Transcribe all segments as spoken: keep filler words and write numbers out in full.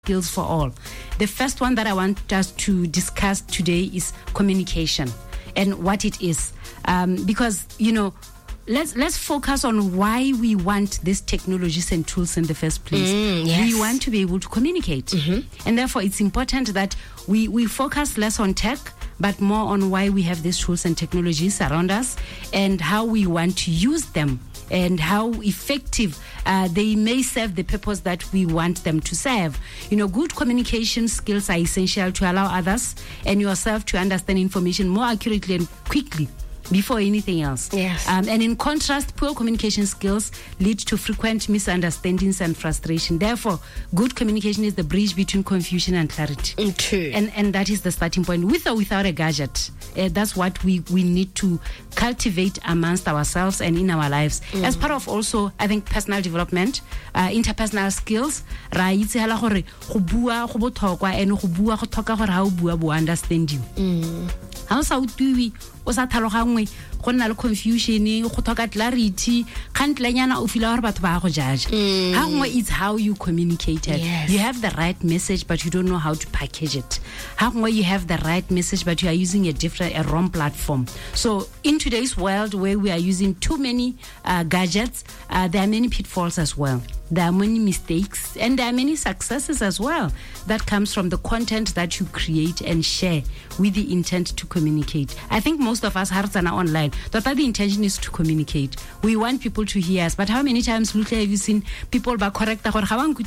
skills for all. The first one that I want us to discuss today is communication and what it is. Um, because, you know, let's let's focus on why we want these technologies and tools in the first place. Mm, yes. We want to be able to communicate. Mm-hmm. And therefore, it's important that we, we focus less on tech, but more on why we have these tools and technologies around us and how we want to use them and how effective uh, they may serve the purpose that we want them to serve. You know, good communication skills are essential to allow others and yourself to understand information more accurately and quickly before anything else. Yes. Um, and in contrast, poor communication skills lead to frequent misunderstandings and frustration. Therefore, good communication is the bridge between confusion and clarity. True. And and that is the starting point. With or without a gadget, uh, that's what we, we need to cultivate amongst ourselves and in our lives. Mm. As part of also, I think, personal development, uh, interpersonal skills, ra itse hela gore go bua go botlhokwa and go bua go tlhoka gore ha o bua bo understand you. Mm. Ha o sa utlwi o sa tlhalogangwe go nna le confusion go tlhoka clarity khantlanyana o feel gore batho ba go judge. Ha ngwe it's how you communicated. Yes. You have the right message but you don't know how to package it. Ha ngwe you have the right message but you are using a different a wrong platform. So in today's world where we are using too many uh, gadgets, uh, there are many pitfalls as well. There are many mistakes and there are many successes as well that comes from the content that you create and share with the intent to communicate. I think most of us hartsana online, that the intention is to communicate. We want people to hear us, but how many times have you seen people ba correct or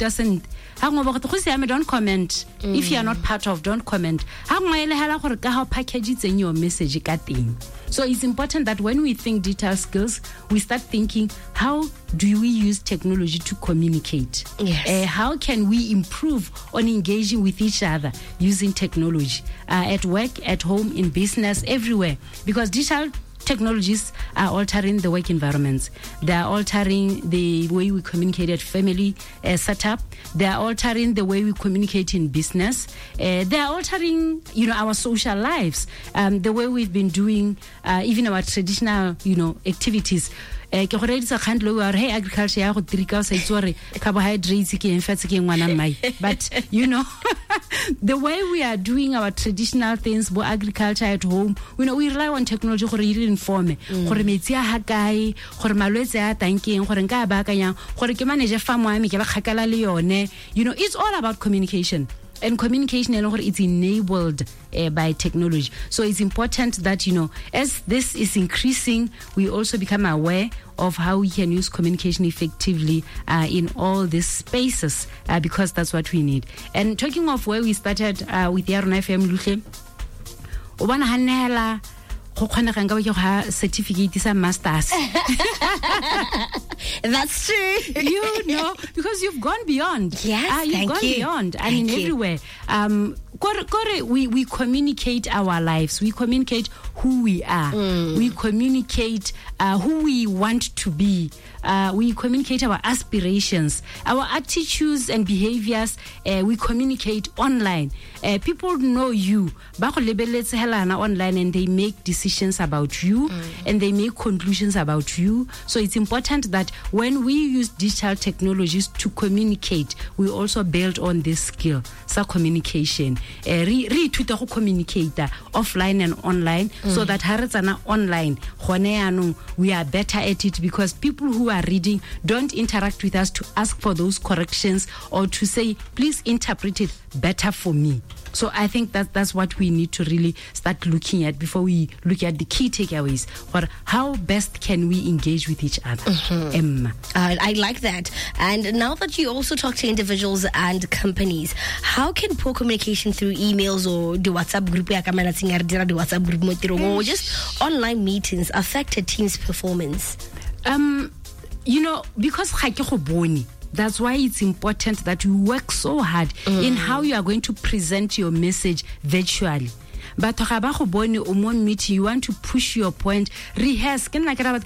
don't comment. Mm. If you are not part of, don't comment. How package it in your message. So it's important that when we think digital skills, we start thinking, how do we use technology to communicate? Yes. Uh, how can we improve on engaging with each other using technology uh, at work, at home, in business, everywhere? Because digital technologies are altering the work environments. They are altering the way we communicate at family uh, setup. They are altering the way we communicate in business. Uh, they are altering, you know, our social lives, um, the way we've been doing uh, even our traditional, you know, activities. Hey, agriculture ya go trika sa itsore carbohydrates ke emfetse ke ngwana mai, but you know the way we are doing our traditional things, bo agriculture at home, you know, we rely on technology gore e informe gore metsi a ha kae, gore malwetse a tankeng, gore nka ba akanya gore ke manage farm wa me ke ba khakala le yone. You know, it's all about communication. And communication, it's enabled uh, by technology. So it's important that, you know, as this is increasing, we also become aware of how we can use communication effectively uh, in all these spaces, uh, because that's what we need. And talking of where we started uh, with Yarona F M, Luhle, Obana Hanela, certificate is a master's. That's true. You know, because you've gone beyond. Yes, uh, you've thank gone you. beyond. I Thank mean, you. everywhere. Um, we, we communicate our lives. We communicate who we are. Mm. We communicate uh, who we want to be. Uh, we communicate our aspirations, our attitudes and behaviors. Uh, we communicate online. Uh, people know you online and they make decisions about you mm. and they make conclusions about you. So it's important that when we use digital technologies to communicate, we also build on this skill, so communication. Uh, re re ithuta go communicate offline and online, mm. so that haretsana online we are better at it, because people who are reading don't interact with us to ask for those corrections or to say, please interpret it better for me. So I think that that's what we need to really start looking at before we look at the key takeaways, or how best can we engage with each other. Mm-hmm. Emma. Uh, I like that. And now that you also talk to individuals and companies, how can poor communication through emails or the WhatsApp group the WhatsApp group or just online meetings affect a team's performance? Um, you know, because that's why it's important that you work so hard mm. in how you are going to present your message virtually. But meeting, you want to push your point, rehearse. Sit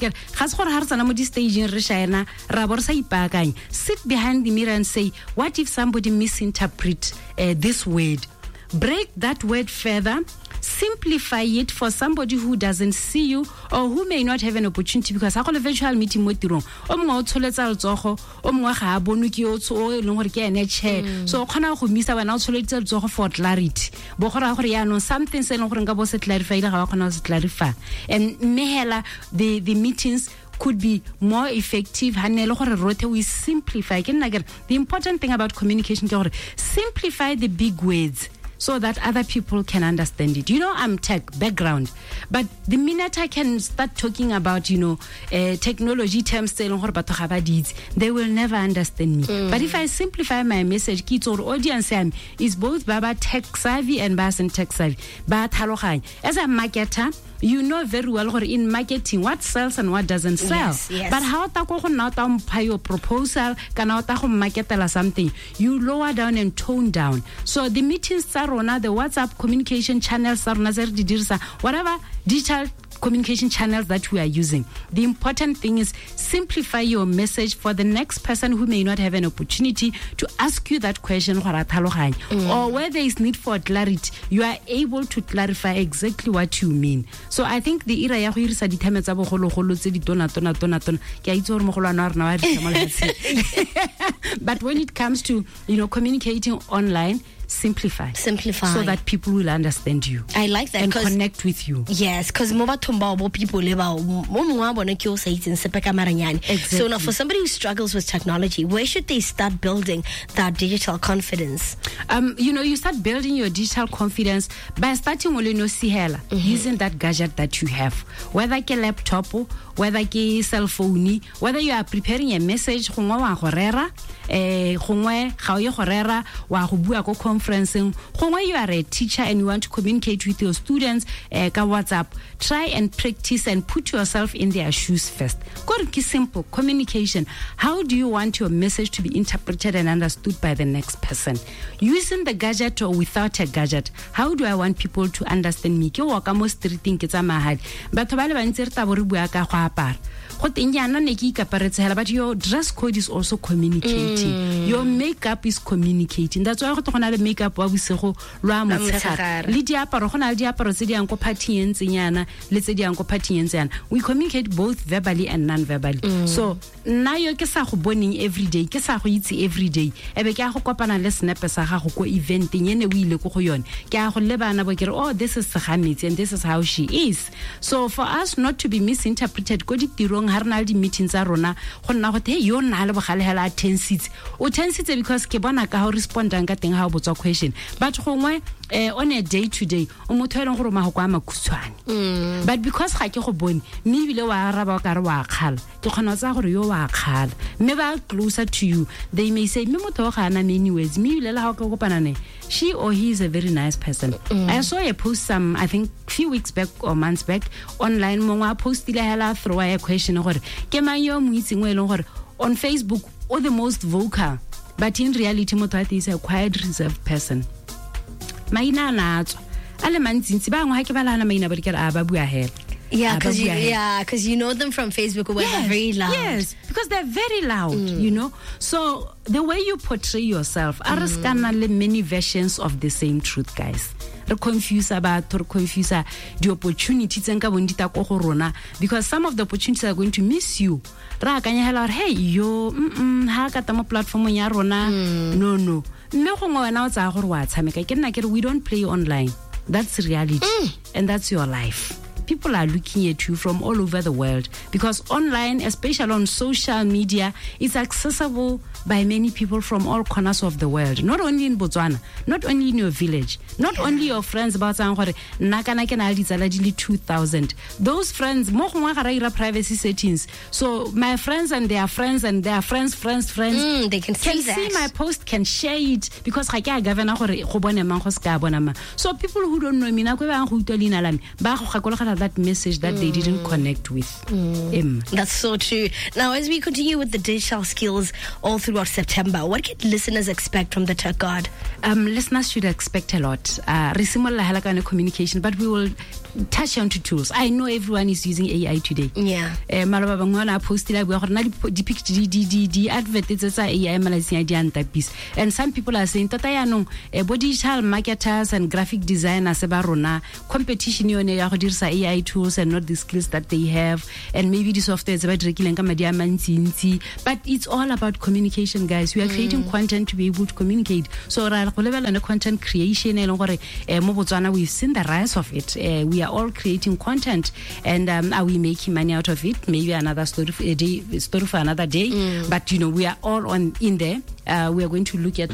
behind the mirror and say, what if somebody misinterprets uh, this word? Break that word further. simplify it for somebody who doesn't see you or who may not have an opportunity, because ha go le virtual meeting mo tirong o mongwe o tsholetsa letsogo o mongwe ga a bone ke o tso e leng gore ke ene che so o khona go misa wena o tsholeditse letsogo for clarity bo gore gore ya no something se leng gore nka bo se clarify ga ba khona se clarify and mehela the the meetings could be more effective. We simplify. The important thing about communication is simplify the big words so that other people can understand it. You know, I'm tech background, but the minute I can start talking about, you know, uh, technology terms, they will never understand me. Mm. But if I simplify my message, kids or audience is both Baba tech savvy and Basan tech savvy. But as a marketer, you know very well in marketing what sells and what doesn't sell. Yes, yes. But how ta go na ta mpha your proposal kana ta go marketela something, you lower down and tone down. So the meetings tsa rona, the WhatsApp communication channels tsa rona tse re di dirisa, whatever digital communication channels that we are using, the important thing is simplify your message for the next person who may not have an opportunity to ask you that question mm. or where there is need for clarity, you are able to clarify exactly what you mean. So I think the era ya go irisa ditheme tsa bogolo golo tse di tona tona tona tona ke a itse gore mogolwana wa rena wa di but when it comes to, you know, communicating online, simplify simplify so that people will understand you. I like that and connect with you. Yes, because mo bathomba bo people le ba mo mongwa bona ke o sa itseng sepe ka maranyane. So now for somebody who struggles with technology, where should they start building that digital confidence? Um, you know, you start building your digital confidence by starting with no sihela, mm-hmm. using that gadget that you have, whether ke laptop, whether ke cell phone, whether you are preparing a message gongwe wa go rera eh gongwe ga o ye go rera wa go bua ko conferencing, gongwe you are a teacher and you want to communicate with your students eh ka WhatsApp, try and practice and put yourself in their shoes first. Go to simple communication. How do you want your message to be interpreted and understood by the next person? Using the gadget or without a gadget, how do I want people to understand me? Ke wa ka mo streeting ke tsa mahadi batho ba le bantsi re ta bo re bua ka go apara go tenyana ne ke ikaparetse, but your dress code is also communicating. Mm. Your makeup is communicating. That's why go togona le makeup wa bosego lwa motshegare le diaparo gona le diaparo tse di yang go party entsenyana le tse di yang go party entsenyana. We communicate both verbally and non-verbally. Mm. So nna yo ke sa go boning every day, ke sa go itse every day ebe ke a go kopana le snap sa gago go event ene o ile go go yone ke a go le bana bo kere oh this is Seganetse and this is how she is. So for us not to be misinterpreted go di tirong ha rena le di meetings tsa rona go nna go hey yo nna le bogale hela ten seats o ten seats because ke bona ka how respondang ka teng ha o botswa question, but gongwe eh on a day to day o motho ene gore ma go kwa makhutswane but because ga ke go bone me bile wa araba ka re wa khala ke khona tsa gore yo wa khala me ba closer to you, they may say me motho ga na many words me bile la ha ka kopana ne she or he is a very nice person. Mm. I saw a post some I think few weeks back or months back online mongwa postile hela throw a question gore ke mang yo mo itseng we leng gore on Facebook or the most vocal, but in reality motho is a quiet reserved person. Maina na tswa ale mantsi ba ngwa ha ke balana maina ba di ke a ba bua hela. Yeah, because you, yeah, because you know them from Facebook where yes, they're very loud. Yes, because they're very loud, mm. you know. So the way you portray yourself, mm. are scanning many versions of the same truth, guys. Re confuse about or confuse the opportunities nka bondita go go rona, because some of the opportunities are going to miss you. Ra kanya hela hey yo mm ha ka tamo platform ya rona no no mme go ngwe wena o tsa go re wa tshameka ke nna ke re we don't play online. That's reality mm. and that's your life. People are looking at you from all over the world because online, especially on social media, is accessible by many people from all corners of the world. Not only in Botswana, not only in your village, not yeah. only your friends about two thousand. Those friends, privacy settings. So my friends and their friends and their friends, friends, friends mm, they can see, can that. see my post, can share it because so people who don't know me, that message that mm. they didn't connect with. Mm. Um. That's so true. Now, as we continue with the digital skills all throughout September, what can listeners expect from the Tech God? Um, listeners should expect a lot. Uh, communication, but we will touch on to tools. I know everyone is using A I today. Yeah. Malaba bangwana posted like we are not depict di di di di advert it's a A I Malaysia di piece. And some people are saying tata ya no digital marketers and graphic designers ba rona competition yone ya go dirisa A I tools and not the skills that they have, and maybe the software is ba direkileng ka madi a mantsi, but it's all about communication, guys. We are mm. creating content to be able to communicate. So ra go lebela na content creation e leng gore mo Botswana we've seen the rise of it. Uh, we are all creating content, and um, are we making money out of it? Maybe another story for a day, story for another day. Mm. But you know, we are all on in there. Uh, we are going to look at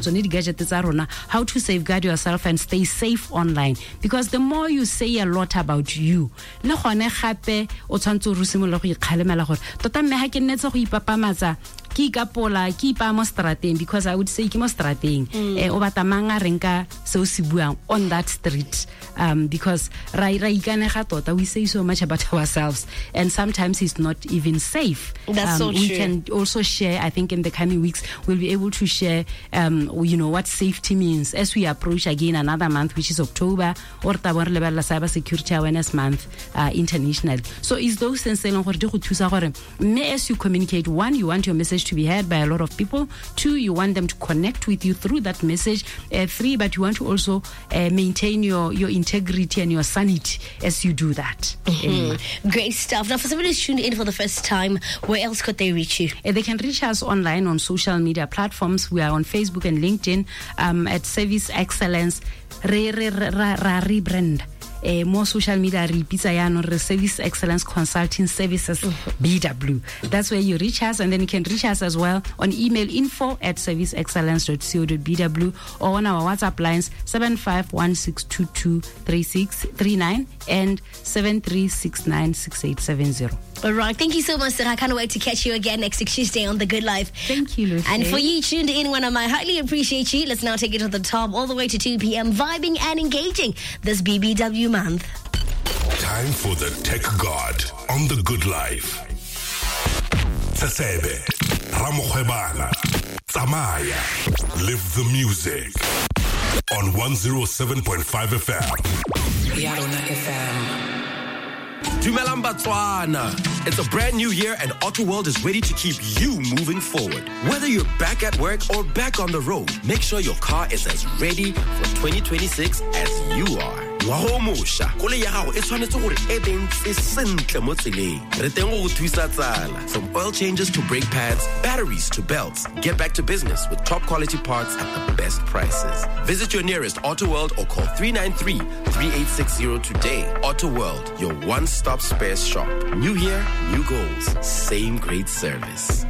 how to safeguard yourself and stay safe online, because the more you say a lot about you, le gone gape o tshwantse o rusimolola go ikgalemela gore tota mme ha ke nnetse go ipapamatsa ki ka pola ki pa mo strateng, because I would say ki mo strateng eh o bata manga renka se o se buang on that street, um because ra ra ikanega tota, we say so much about ourselves, and sometimes it's not even safe. That's um, so true. We can also share, I think in the coming weeks we'll be able to share um you know what safety means as we approach again another month, which is October, or tabor lebella cyber security awareness month uh, internationally. So is those things gore di go thusa gore me as you communicate, one, you want your message to be heard by a lot of people, two, you want them to connect with you through that message, uh, three, but you want to also uh, maintain your your integrity and your sanity as you do that. Mm-hmm. Anyway. Great stuff. Now, for somebody who's tuned in for the first time, where else could they reach you? Uh, they can reach us online on social media platforms. We are on Facebook and LinkedIn um, at Service Excellence Re Re Ra Ra Rebrand. Uh, more social media repeats re Service Excellence Consulting Services B W. That's where you reach us, and then you can reach us as well on email info at service excellence dot co dot b w or on our WhatsApp lines seven five one six two two three six three nine and seven three six nine six eight seven zero. All right, thank you so much, sir. I can't wait to catch you again next Tuesday on The Good Life. Thank you, Lucy. And for you tuned in, one of my highly appreciate you. Let's now take it to the top, all the way to two p.m. vibing and engaging this B B W month. Time for the Tech God on The Good Life. Tsesebe, Ramokgwebana, Tsamaya, live the music on one oh seven point five F M. Yarona F M. Dumelang Batswana. It's a brand new year and AutoWorld is ready to keep you moving forward. Whether you're back at work or back on the road, make sure your car is as ready for twenty twenty-six as you are. Ngwaho mosha, koloi ya gago e tshwanetse gore e bentse sentle mo tseleng. Re teng go go thusa tsala. From oil changes to brake pads, batteries to belts, get back to business with top quality parts at the best prices. Visit your nearest AutoWorld or call three nine three, three eight six zero today. AutoWorld, your one-stop spares shop. New year, new goals, same great service.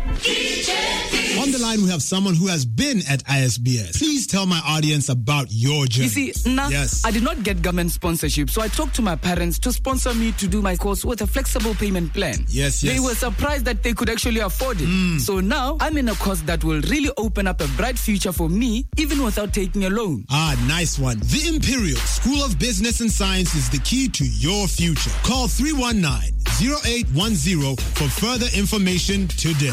On the line, we have someone who has been at I S B S. Please tell my audience about your journey. You see, nah, yes. I did not get government sponsorship, so I talked to my parents to sponsor me to do my course with a flexible payment plan. Yes, yes. They were surprised that they could actually afford it. Mm. So now I'm in a course that will really open up a bright future for me, even without taking a loan. Ah, nice one. The Imperial School of Business and Science is the key to your future. Call three one nine, zero eight one zero for further information today.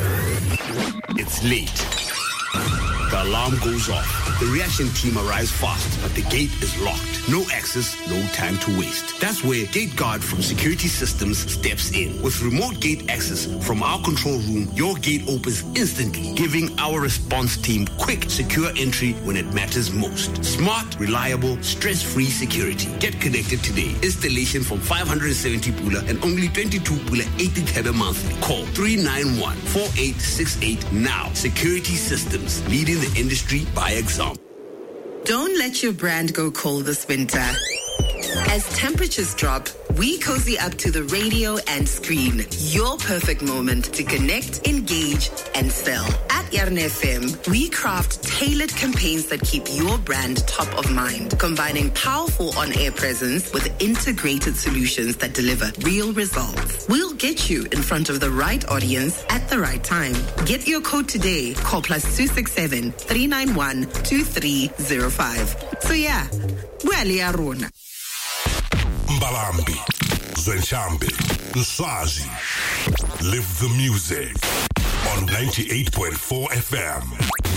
It's late. The alarm goes off. The reaction team arrives fast, but the gate is locked. No access, no time to waste. That's where Gate Guard from Security Systems steps in. With remote gate access from our control room, your gate opens instantly, giving our response team quick, secure entry when it matters most. Smart, reliable, stress-free security. Get connected today. Installation from five hundred seventy pula and only twenty-two pula eighty tebe monthly. Call three nine one, four eight six eight now. Security Systems, leading the industry by example. Don't let your brand go cold this winter. As temperatures drop, we cozy up to the radio and screen. Your perfect moment to connect, engage, and sell. At Yarn F M, we craft tailored campaigns that keep your brand top of mind, combining powerful on-air presence with integrated solutions that deliver real results. We'll get you in front of the right audience at the right time. Get your code today. Call plus two six seven, three nine one, two three zero five. So yeah, well, Yarona. Mbalambi, Zwenshambe, Nswazi. Live the music on ninety-eight point four F M.